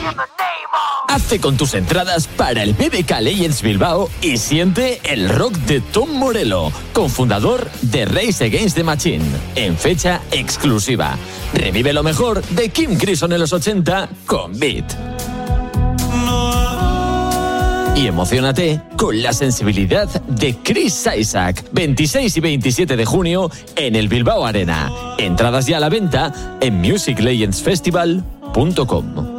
Hazte con tus entradas para el BBK Legends Bilbao y siente el rock de Tom Morello, cofundador de Rage Against the Machine, en fecha exclusiva. Revive lo mejor de Kim Crimson en los 80 con Beat. Y emocionate con la sensibilidad de Chris Isaac, 26 y 27 de junio en el Bilbao Arena. Entradas ya a la venta en musiclegendsfestival.com.